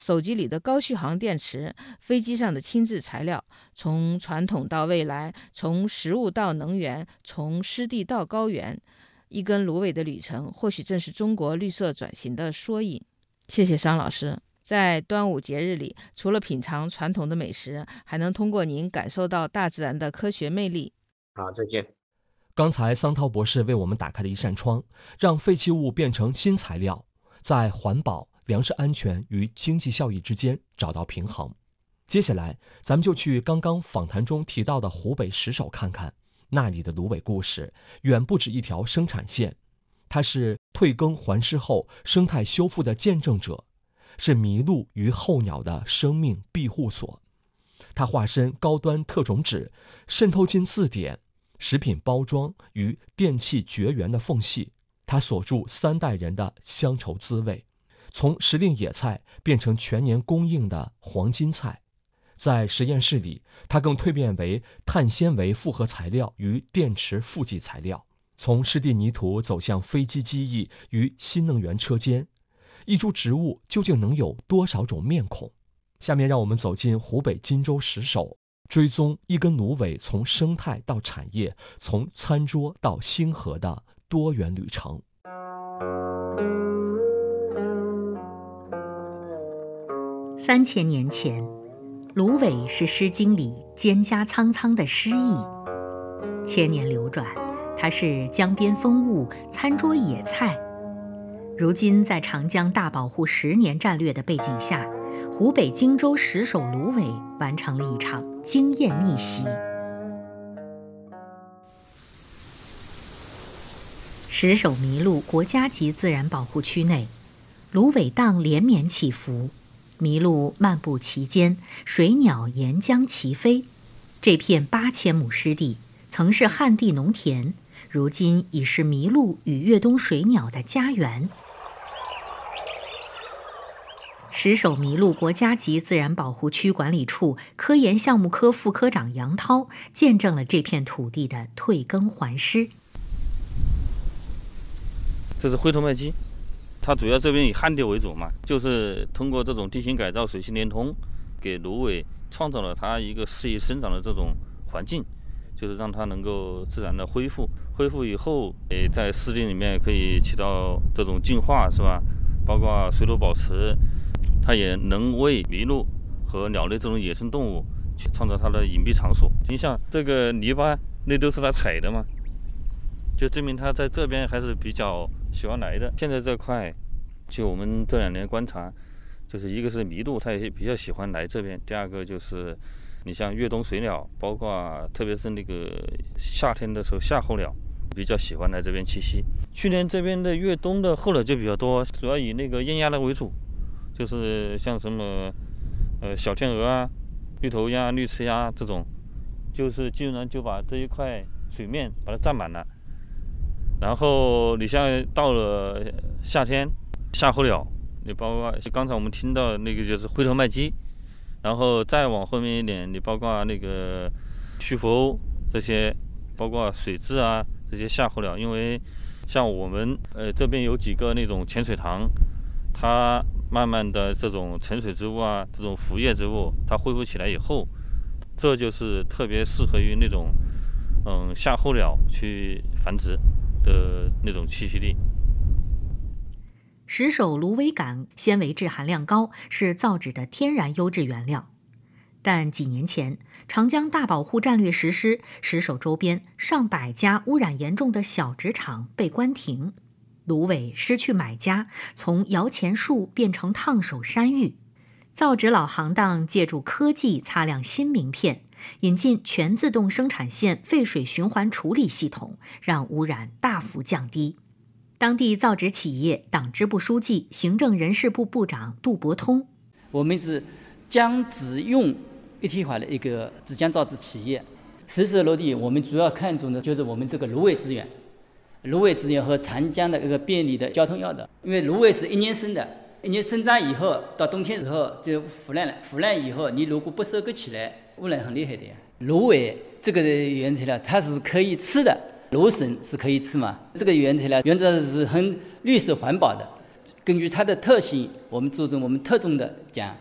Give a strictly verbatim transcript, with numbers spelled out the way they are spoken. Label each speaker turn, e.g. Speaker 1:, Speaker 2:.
Speaker 1: 手机里的高续航电池，飞机上的轻质材料，从传统到未来，从食物到能源，从湿地到高原，一根芦苇的旅程，或许正是中国绿色转型的缩影。谢谢商老师。在端午节日里，除了品尝传统的美食，还能通过您感受到大自然的科学魅力。
Speaker 2: 好，再见。
Speaker 3: 刚才桑涛博士为我们打开了一扇窗，让废弃物变成新材料，在环保、粮食安全与经济效益之间找到平衡。接下来咱们就去刚刚访谈中提到的湖北石首看看，那里的芦苇故事远不止一条生产线，它是退耕还施后生态修复的见证者，是麋鹿与候鸟的生命庇护所。它化身高端特种纸，渗透进字典、食品包装与电器绝缘的缝隙，它锁住三代人的乡愁滋味，从时令野菜变成全年供应的黄金菜。在实验室里，它更蜕变为碳纤维复合材料与电池负极材料，从湿地泥土走向飞机机翼与新能源车间。一株植物究竟能有多少种面孔？下面让我们走进湖北荆州石首，追踪一根芦苇从生态到产业，从餐桌到星河的多元旅程。
Speaker 4: 三千年前，芦苇是《诗经》里蒹葭苍苍的诗意。千年流转，它是江边风物、餐桌野菜。如今在长江大保护十年战略的背景下，湖北荆州石首芦苇完成了一场惊艳逆袭。石首麋鹿国家级自然保护区内，芦苇荡连绵起伏，麋鹿漫步其间，水鸟沿江齐飞。这片八千亩湿地曾是旱地农田，如今已是麋鹿与越冬水鸟的家园。石首麋鹿国家级自然保护区管理处科研项目科副科长杨涛见证了这片土地的退耕还施。
Speaker 5: 这是灰头麦鸡，它主要这边以旱地为主嘛，就是通过这种地形改造、水系连通，给芦苇创造了它一个适宜生长的这种环境，就是让它能够自然的恢复。恢复以后，诶，在湿地里面可以起到这种净化，是吧？包括水土保持，它也能为麋鹿和鸟类这种野生动物去创造它的隐蔽场所。你像这个泥巴，那都是它踩的嘛，就证明它在这边还是比较喜欢来的。现在这块，就我们这两年观察，就是一个是麋鹿，它也比较喜欢来这边；第二个就是你像越冬水鸟，包括特别是那个夏天的时候夏候鸟，比较喜欢来这边栖息。去年这边的越冬的候鸟就比较多，主要以那个雁鸭的为主，就是像什么呃小天鹅啊、绿头鸭、绿翅鸭这种，就是基本上就把这一块水面把它占满了。然后你像到了夏天，夏候鸟，你包括刚才我们听到那个就是灰头麦鸡，然后再往后面一点，你包括那个须伏鸥这些，包括水蛭啊这些夏候鸟。因为像我们呃这边有几个那种潜水塘，它慢慢的这种沉水植物啊，这种浮叶植物，它恢复起来以后，这就是特别适合于那种嗯夏候鸟去繁殖的那种栖息地。
Speaker 4: 石首芦苇杆纤维质含量高，是造纸的天然优质原料。但几年前，长江大保护战略实施，石首周边上百家污染严重的小纸厂被关停，芦苇失去买家，从摇钱树变成烫手山芋。造纸老行当借助科技擦亮新名片，引进全自动生产线废水循环处理系统，让污染大幅降低。当地造纸企业党支部书记、行政人事部部长杜伯通：
Speaker 6: 我们是将纸用一体化的一个纸浆造纸企业。石首落地，我们主要看重的就是我们这个芦苇资源，芦苇资源和长江的一个便利的交通要道。因为芦苇是一年生的，一年生长以后，到冬天时候就腐烂了，腐烂以后你如果不收割起来，污染很厉害的呀。芦苇这个原材料它是可以吃的，芦笋是可以吃嘛，这个原材料原则是很绿色环保的。 根据它的特性，我们注重我们特种的讲